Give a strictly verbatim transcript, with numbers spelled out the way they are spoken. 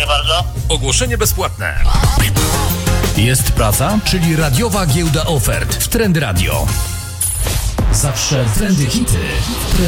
bardzo. Ogłoszenie bezpłatne. Jest praca, czyli radiowa giełda ofert w Trend Radio. Zawsze trendy hity.